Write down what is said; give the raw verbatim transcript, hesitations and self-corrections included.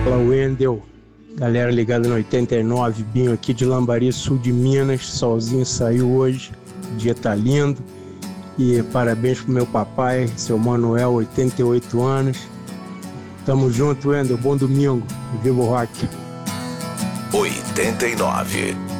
Fala, Wendel, galera ligada no oitenta e nove, Binho aqui de Lambari, sul de Minas, solzinho saiu hoje, o dia tá lindo, e parabéns pro meu papai, seu Manuel, oitenta e oito anos, tamo junto, Wendel, bom domingo, viva o rock. oitenta e nove.